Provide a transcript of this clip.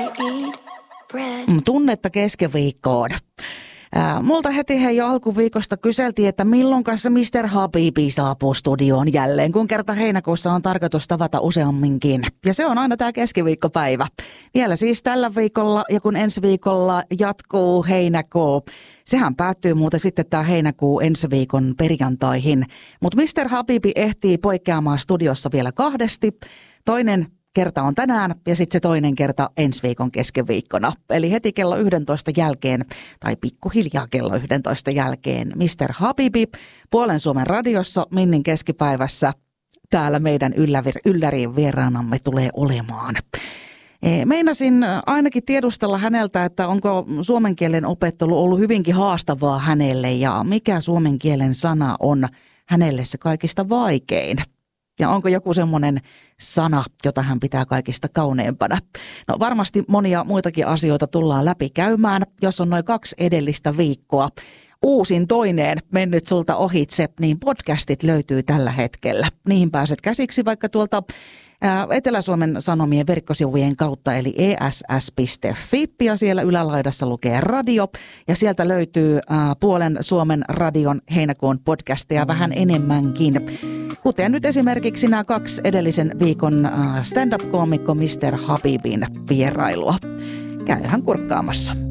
Tunnetta keskiviikkoon. Multa heti jo alkuviikosta kyseltiin, että milloin kanssa Mr. Habibi saapuu studioon jälleen, kun kerta heinäkuussa on tarkoitus tavata useamminkin. Ja se on aina tämä keskiviikkopäivä. Vielä siis tällä viikolla ja kun ensi viikolla jatkuu heinäkuu. Sehän päättyy muuten sitten tämä heinäkuu ensi viikon perjantaihin. Mutta Mr. Habibi ehtii poikkeamaan studiossa vielä kahdesti. Toinen kerta on tänään ja sitten se toinen kerta ensi viikon keskiviikkona. Eli heti kello 11 jälkeen tai pikkuhiljaa kello 11 jälkeen Mr. Habibi Puolen Suomen radiossa Minnin keskipäivässä. Täällä meidän ylläriin vieraanamme tulee olemaan. Meinasin ainakin tiedustella häneltä, että onko suomen kielen opettelu ollut hyvinkin haastavaa hänelle ja mikä suomen kielen sana on hänelle se kaikista vaikein. Ja onko joku semmoinen sana, jota hän pitää kaikista kauneimpana? No varmasti monia muitakin asioita tullaan läpi käymään, jos on noin 2 edellistä viikkoa. Uusin toinen mennyt sulta ohitse, niin podcastit löytyy tällä hetkellä. Niihin pääset käsiksi vaikka tuolta Etelä-Suomen Sanomien verkkosivujen kautta, eli ess.fi, ja siellä ylälaidassa lukee radio, ja sieltä löytyy Puolen Suomen radion heinäkuun podcasteja vähän enemmänkin. Kuten nyt esimerkiksi nämä 2 edellisen viikon stand-up-koomikko Mr. Habibin vierailua. Käyhän kurkkaamassa.